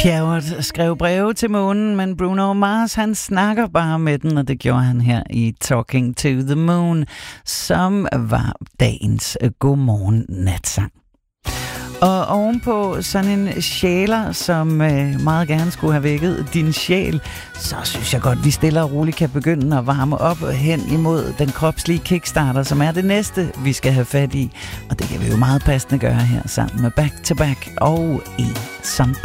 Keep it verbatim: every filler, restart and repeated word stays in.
Pierrot skrev breve til månen, men Bruno Mars, han snakker bare med den, og det gjorde han her i Talking to the Moon, som var dagens godmorgen natsang. Og ovenpå sådan en sjæler, som øh, meget gerne skulle have vækket din sjæl, så synes jeg godt, vi stille og roligt kan begynde at varme op hen imod den kropslige kickstarter, som er det næste, vi skal have fat i. Og det kan vi jo meget passende gøre her sammen med Back to Back og En Som